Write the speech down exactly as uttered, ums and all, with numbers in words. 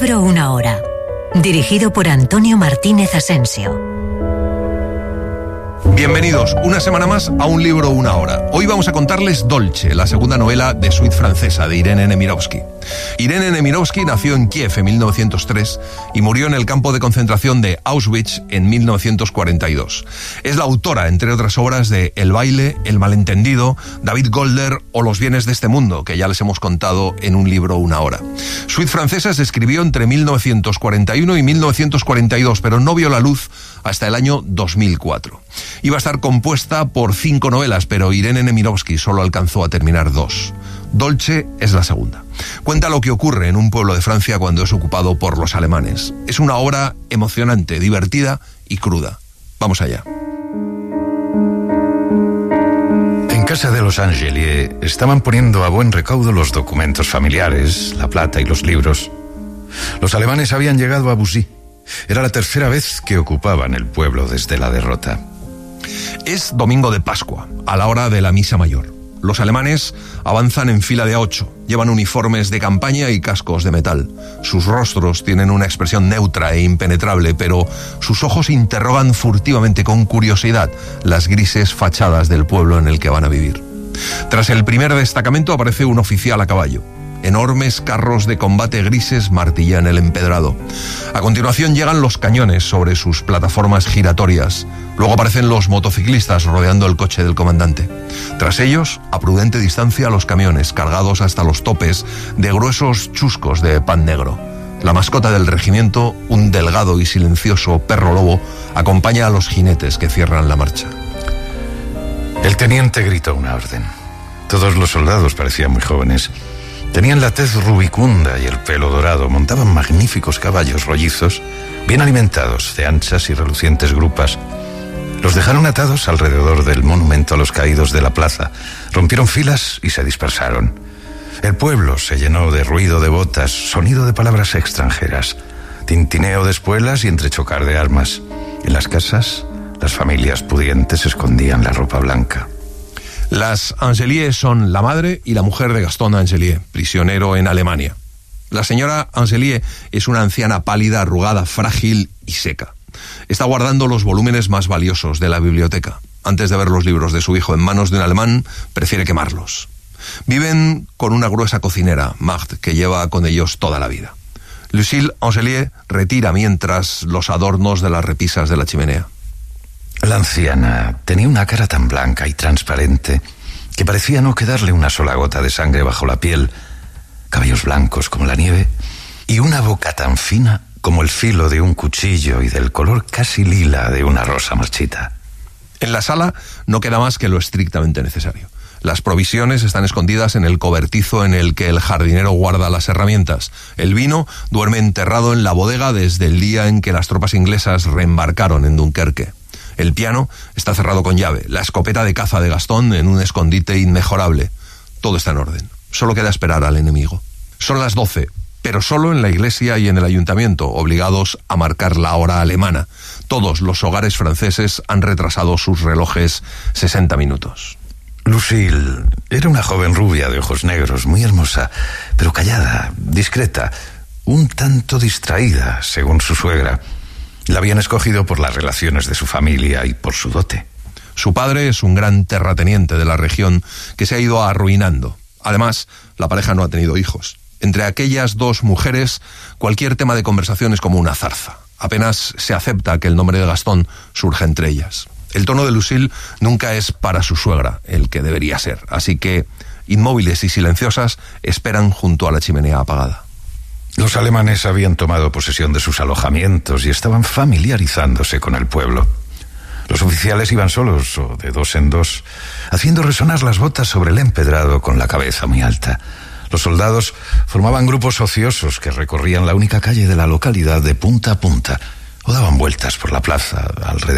libro una hora. Dirigido por Antonio Martínez Asensio. Bienvenidos una semana más a Un libro una hora. Hoy vamos a contarles Dolce, la segunda novela de Suite francesa de Irene Nemirovsky. Irene Nemirovsky nació en Kiev en mil novecientos tres y murió en el campo de concentración de Auschwitz en mil novecientos cuarenta y dos. Es la autora, entre otras obras, de El baile, El malentendido, David Golder o Los bienes de este mundo, que ya les hemos contado en Un libro una hora. Suite francesa se escribió entre mil novecientos cuarenta y uno y mil novecientos cuarenta y dos, pero no vio la luz hasta el año dos mil cuatro. Iba a estar compuesta por cinco novelas, pero Irene Nemirovsky solo alcanzó a terminar dos. Dolce es la segunda. Cuenta lo que ocurre en un pueblo de Francia cuando es ocupado por los alemanes. Es una obra emocionante, divertida y cruda. Vamos allá. En casa de los Angeliers estaban poniendo a buen recaudo los documentos familiares, la plata y los libros. Los alemanes habían llegado a Bussy. Era la tercera vez que ocupaban el pueblo desde la derrota. Es domingo de Pascua, a la hora de la misa mayor. Los alemanes avanzan en fila de a ocho, llevan uniformes de campaña y cascos de metal. Sus rostros tienen una expresión neutra e impenetrable, pero sus ojos interrogan furtivamente con curiosidad las grises fachadas del pueblo en el que van a vivir. Tras el primer destacamento aparece un oficial a caballo. Enormes carros de combate grises martillan el empedrado. A continuación llegan los cañones sobre sus plataformas giratorias. Luego aparecen los motociclistas rodeando el coche del comandante. Tras ellos, a prudente distancia, los camiones cargados hasta los topes de gruesos chuscos de pan negro. La mascota del regimiento, un delgado y silencioso perro lobo, acompaña a los jinetes que cierran la marcha. El teniente gritó una orden. Todos los soldados parecían muy jóvenes. Tenían la tez rubicunda y el pelo dorado, montaban magníficos caballos rollizos, bien alimentados de anchas y relucientes grupas. Los dejaron atados alrededor del monumento a los caídos de la plaza, rompieron filas y se dispersaron. El pueblo se llenó de ruido de botas, sonido de palabras extranjeras, tintineo de espuelas y entrechocar de armas. En las casas, las familias pudientes escondían la ropa blanca. Las Angeliers son la madre y la mujer de Gaston Angelier, prisionero en Alemania. La señora Angelier es una anciana pálida, arrugada, frágil y seca. Está guardando los volúmenes más valiosos de la biblioteca. Antes de ver los libros de su hijo en manos de un alemán, prefiere quemarlos. Viven con una gruesa cocinera, Marthe, que lleva con ellos toda la vida. Lucille Angelier retira mientras los adornos de las repisas de la chimenea. La anciana tenía una cara tan blanca y transparente que parecía no quedarle una sola gota de sangre bajo la piel, cabellos blancos como la nieve y una boca tan fina como el filo de un cuchillo y del color casi lila de una rosa marchita. En la sala no queda más que lo estrictamente necesario. Las provisiones están escondidas en el cobertizo en el que el jardinero guarda las herramientas. El vino duerme enterrado en la bodega desde el día en que las tropas inglesas reembarcaron en Dunkerque. El piano está cerrado con llave, la escopeta de caza de Gastón en un escondite inmejorable. Todo está en orden. Solo queda esperar al enemigo. Son las doce, pero solo en la iglesia y en el ayuntamiento, obligados a marcar la hora alemana. Todos los hogares franceses han retrasado sus relojes sesenta minutos. Lucille era una joven rubia de ojos negros, muy hermosa, pero callada, discreta, un tanto distraída, según su suegra. La habían escogido por las relaciones de su familia y por su dote. Su padre es un gran terrateniente de la región que se ha ido arruinando. Además, la pareja no ha tenido hijos. Entre aquellas dos mujeres, cualquier tema de conversación es como una zarza. Apenas se acepta que el nombre de Gastón surja entre ellas. El tono de Lucille nunca es para su suegra, el que debería ser. Así que, inmóviles y silenciosas, esperan junto a la chimenea apagada. Los alemanes habían tomado posesión de sus alojamientos y estaban familiarizándose con el pueblo. Los oficiales iban solos o de dos en dos, haciendo resonar las botas sobre el empedrado con la cabeza muy alta. Los soldados formaban grupos ociosos que recorrían la única calle de la localidad de punta a punta o daban vueltas por la plaza alrededor